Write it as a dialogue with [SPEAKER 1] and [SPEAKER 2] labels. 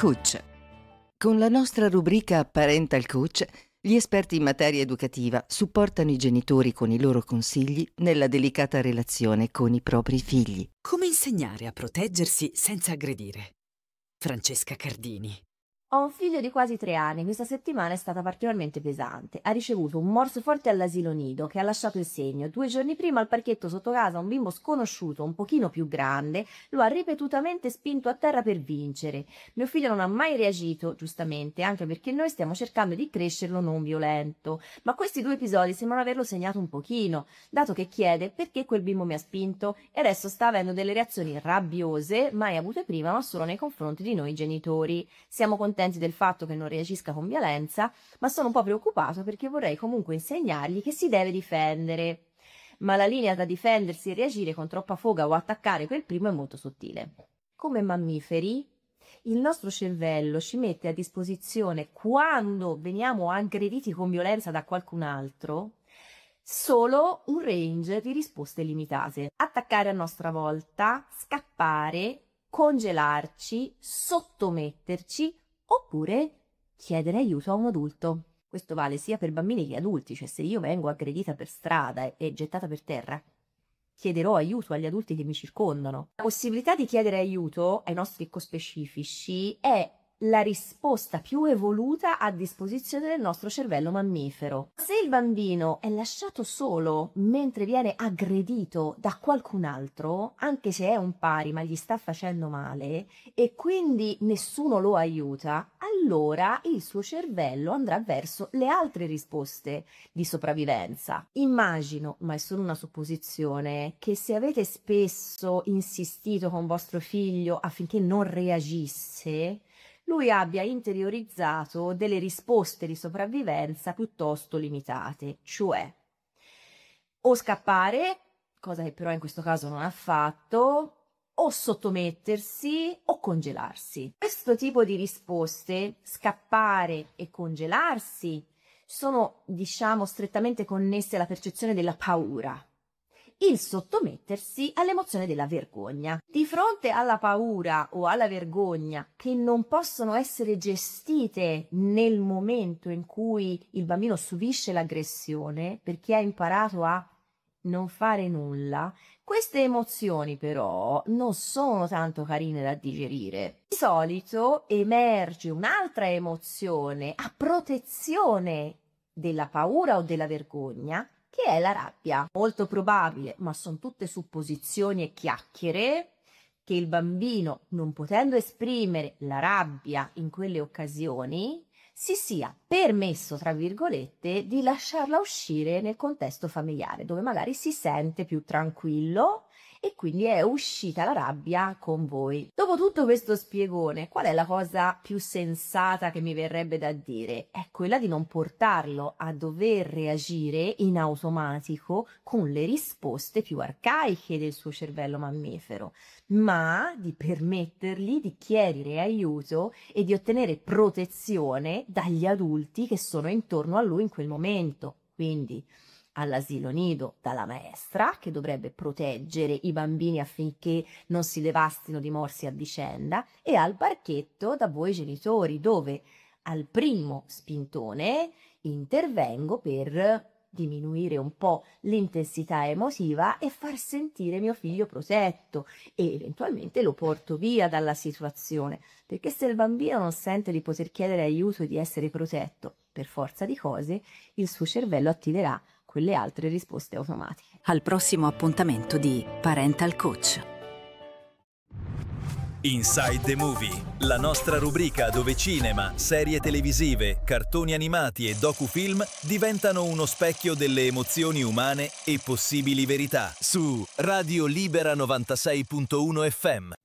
[SPEAKER 1] Coach. Con la nostra rubrica Parental Coach, gli esperti in materia educativa supportano i genitori con i loro consigli nella delicata relazione con i propri figli.
[SPEAKER 2] Come insegnare a proteggersi senza aggredire? Francesca Cardini.
[SPEAKER 3] Ho un figlio di quasi 3 anni, questa settimana è stata particolarmente pesante. Ha ricevuto un morso forte all'asilo nido che ha lasciato il segno. 2 giorni prima al parchetto sotto casa un bimbo sconosciuto, un pochino più grande, lo ha ripetutamente spinto a terra per vincere. Mio figlio non ha mai reagito, giustamente, anche perché noi stiamo cercando di crescerlo non violento. Ma questi 2 episodi sembrano averlo segnato un pochino, dato che chiede perché quel bimbo mi ha spinto e adesso sta avendo delle reazioni rabbiose, mai avute prima, ma solo nei confronti di noi genitori. Siamo contenti del fatto che non reagisca con violenza, ma sono un po' preoccupato perché vorrei comunque insegnargli che si deve difendere. Ma la linea da difendersi e reagire con troppa foga o attaccare quel primo è molto sottile. Come mammiferi, il nostro cervello ci mette a disposizione, quando veniamo aggrediti con violenza da qualcun altro, solo un range di risposte limitate. Attaccare a nostra volta, scappare, congelarci, sottometterci, oppure chiedere aiuto a un adulto. Questo vale sia per bambini che adulti, cioè se io vengo aggredita per strada e gettata per terra, chiederò aiuto agli adulti che mi circondano. La possibilità di chiedere aiuto ai nostri eccospecifici è la risposta più evoluta a disposizione del nostro cervello mammifero. Se il bambino è lasciato solo mentre viene aggredito da qualcun altro, anche se è un pari ma gli sta facendo male e quindi nessuno lo aiuta, allora il suo cervello andrà verso le altre risposte di sopravvivenza. Immagino, ma è solo una supposizione, che se avete spesso insistito con vostro figlio affinché non reagisse, lui abbia interiorizzato delle risposte di sopravvivenza piuttosto limitate, cioè o scappare, cosa che però in questo caso non ha fatto, o sottomettersi o congelarsi. Questo tipo di risposte, scappare e congelarsi, sono, diciamo, strettamente connesse alla percezione della paura. Il sottomettersi all'emozione della vergogna. Di fronte alla paura o alla vergogna che non possono essere gestite nel momento in cui il bambino subisce l'aggressione perché ha imparato a non fare nulla, queste emozioni però non sono tanto carine da digerire. Di solito emerge un'altra emozione a protezione della paura o della vergogna, che è la rabbia. Molto probabile, ma sono tutte supposizioni e chiacchiere, che il bambino, non potendo esprimere la rabbia in quelle occasioni, si sia permesso, tra virgolette, di lasciarla uscire nel contesto familiare, dove magari si sente più tranquillo e quindi è uscita la rabbia con voi. Dopo tutto questo spiegone, qual è la cosa più sensata che mi verrebbe da dire? È quella di non portarlo a dover reagire in automatico con le risposte più arcaiche del suo cervello mammifero, ma di permettergli di chiedere aiuto e di ottenere protezione dagli adulti che sono intorno a lui in quel momento. Quindi all'asilo nido dalla maestra, che dovrebbe proteggere i bambini affinché non si devastino di morsi a vicenda, e al parchetto da voi genitori, dove al primo spintone intervengo per diminuire un po' l'intensità emotiva e far sentire mio figlio protetto e eventualmente lo porto via dalla situazione, perché se il bambino non sente di poter chiedere aiuto e di essere protetto, per forza di cose il suo cervello attiverà quelle altre risposte automatiche.
[SPEAKER 2] Al prossimo appuntamento di Parental Coach.
[SPEAKER 4] Inside the Movie, la nostra rubrica dove cinema, serie televisive, cartoni animati e docufilm diventano uno specchio delle emozioni umane e possibili verità su Radio Libera 96.1 FM.